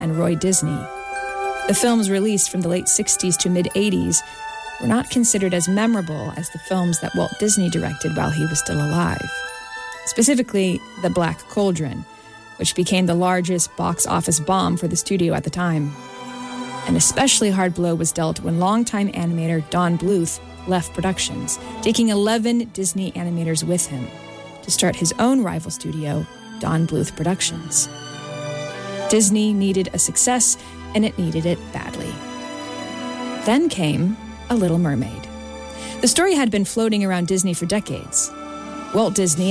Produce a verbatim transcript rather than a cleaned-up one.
and Roy Disney. The films released from the late sixties to mid-eighties were not considered as memorable as the films that Walt Disney directed while he was still alive. Specifically, The Black Cauldron, which became the largest box office bomb for the studio at the time. An especially hard blow was dealt when longtime animator Don Bluth left Productions, taking eleven Disney animators with him to start his own rival studio, Don Bluth Productions. Disney needed a success, and it needed it badly. Then came A Little Mermaid. The story had been floating around Disney for decades. Walt Disney